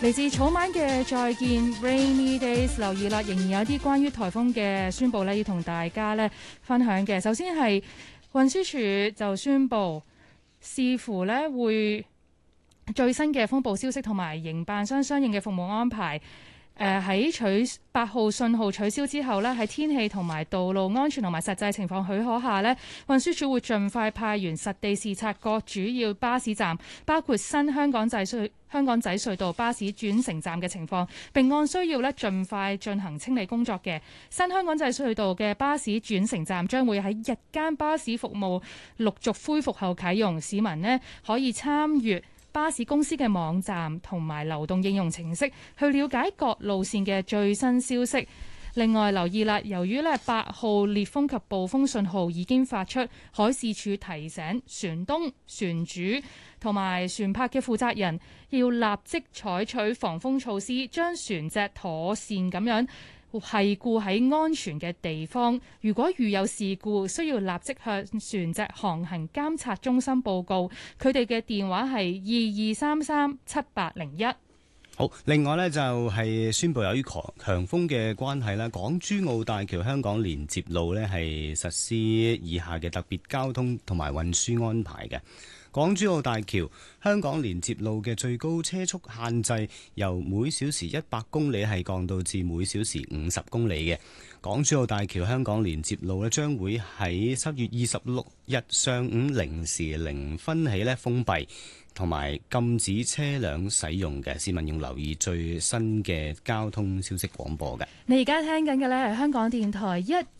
嚟自草蜢嘅再見 Rainy Days， 留意啦，仍然有啲關於颱風嘅宣佈咧，要同大家咧分享嘅。首先係運輸署就宣佈，視乎咧會最新嘅風暴消息同埋營辦商相應嘅服務安排。喺8號信號取消之後呢，喺天氣同埋道路安全同埋實際情況許可下呢，運輸署會盡快派員實地視察各主要巴士站，包括新香港仔隧道巴士轉乘站嘅情況，並按需要呢盡快進行清理工作嘅。新香港仔隧道嘅巴士轉乘站將會喺日間巴士服務陸續恢復後啟用，市民呢可以參閱巴士公司嘅網站同埋流動應用程式去了解各路線嘅最新消息。另外留意啦，由於8號烈風及暴風信號已經發出，海事處提醒船東、船主同埋船舶嘅負責人要立即採取防風措施，將船隻妥善咁樣繫固喺安全嘅地方。如果遇有事故，需要立即向船隻航行監察中心報告。佢哋嘅電話係22337801。 好，另外呢，就係宣布，由於強風嘅關係啦，港珠澳大橋香港連接路呢係實施以下嘅特別交通同埋運輸安排嘅。港珠澳大橋香港連接路嘅最高車速限制由每小時100公里係降到至每小時50公里嘅。港珠澳大橋香港連接路呢將會喺7月26日上午0時0分起呢封閉，同埋禁止車輛使用嘅，市民要留意最新嘅交通消息廣播嘅。 你而家聽緊嘅呢係香港電台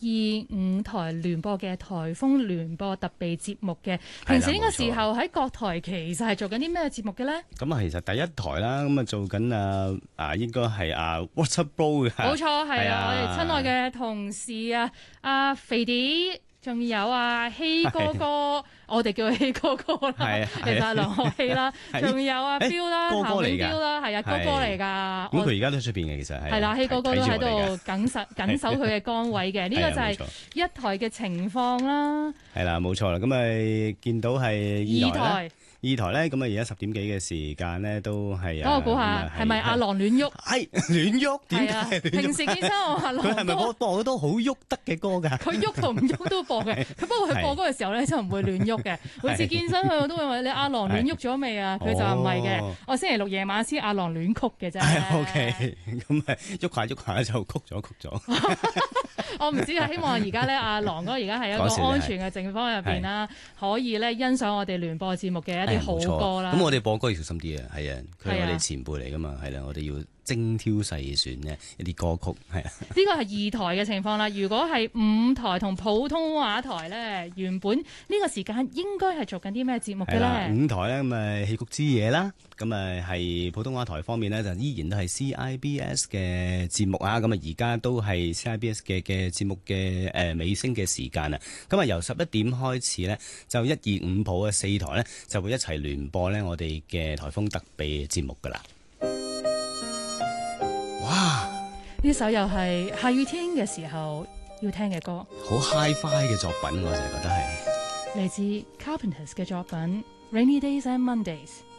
125台聯播嘅颱風聯播特備節目嘅。平時呢個時候喺各台其實係做緊啲咩節目嘅呢？咁啊，其實第一台啦，咁啊做緊應該係What's Up Bro 嘅。冇錯，係啊，我哋親愛嘅同事阿肥弟。仲有希哥哥，我哋叫佢希哥哥啦，其實係梁學希啦，仲有彪啦，譚永彪啦，係哥哥嚟㗎。咁佢而家都喺出邊嘅，其實係啦，希哥哥都喺度緊守佢嘅崗位嘅。呢個就係一台嘅情況啦。係啦，冇錯啦。咁咪見到係二台咧，咁而家10點幾嘅時間咧，都係等我估下，係咪阿郎亂喐？係亂喐，點解？平時見親我阿郎佢係咪播好多好喐得嘅歌㗎？佢喐同唔喐都播嘅。佢不過佢播歌嘅時候咧，就唔會亂喐嘅。每次見親佢，我都會問你阿郎亂喐咗未啊？佢就話唔係嘅，我星期六夜晚先阿郎亂曲嘅啫。OK， 咁咪喐下就曲咗。我唔知啊，希望而家咧阿郎哥而家係一個安全嘅情況入邊啦，可以咧欣賞我哋聯播節目嘅一啲好歌啦。咁我哋播歌要小心啲啊，係啊，佢係我哋前輩嚟噶嘛，係啦，我哋要精挑細選嘅一啲歌曲，係啊。呢個係2台嘅情況啦。如果係5台同普通話台咧，原本呢個時間應該係做緊啲咩節目嘅咧？5台咧咁啊戲曲之夜啦，咁啊係普通話台方面咧就依然都係 CIBS 嘅節目啊，咁啊而家都係 CIBS 嘅節目嘅尾聲嘅時間啊，咁啊由11點開始咧，就1、2、5普嘅4台咧就會一齊聯播咧我哋嘅颱風特備節目噶啦。哇！呢首又係下雨天嘅時候要聽嘅歌，好 Hi-Fi 嘅作品，我就覺得係嚟自 Carpenters 嘅作品《Rainy Days and Mondays》。